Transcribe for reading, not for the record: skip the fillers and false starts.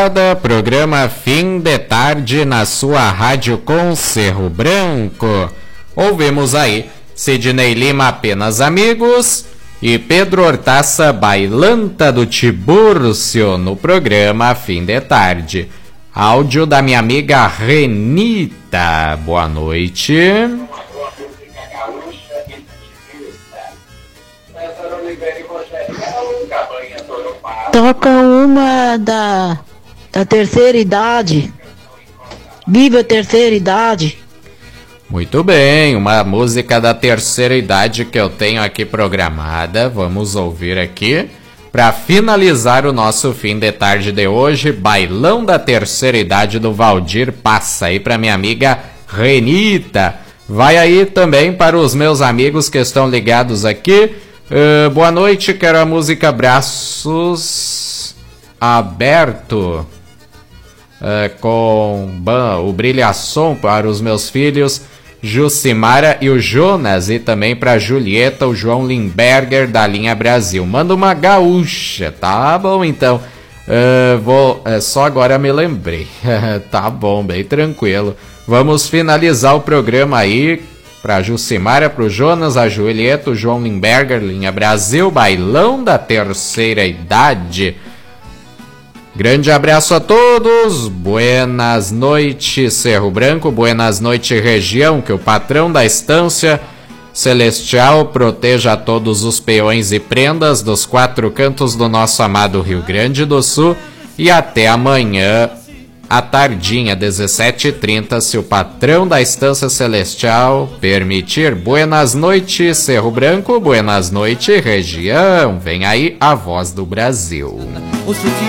Programa Fim de Tarde na sua rádio com Cerro Branco. Ouvimos aí Sidney Lima, Apenas Amigos, e Pedro Hortaça, Bailanta do Tibúrcio, no programa Fim de Tarde. Áudio da minha amiga Renita. Boa noite. Toca uma da terceira idade. Viva a terceira idade. Muito bem, uma música da terceira idade que eu tenho aqui programada. Vamos ouvir aqui para finalizar o nosso fim de tarde de hoje. Bailão da terceira idade do Valdir. Passa aí para minha amiga Renita. Vai aí também para os meus amigos que estão ligados aqui. Boa noite, quero a música Braços Aberto com o Brilhação para os meus filhos Jucimara e o Jonas, e também para Julieta, o João Limberger da linha Brasil. Manda uma gaúcha, tá bom então. Só agora me lembrei. Tá bom, bem tranquilo. Vamos finalizar o programa aí. Pra Jucimara, pro Jonas, a Julieta, o João Limberger, linha Brasil, Bailão da terceira idade. Grande abraço a todos, buenas noites Cerro Branco, buenas noites região, que o patrão da estância celestial proteja a todos os peões e prendas dos quatro cantos do nosso amado Rio Grande do Sul, e até amanhã à tardinha, 17h30, se o patrão da Estância Celestial permitir. Buenas noites, Cerro Branco, buenas noites, região. Vem aí a voz do Brasil.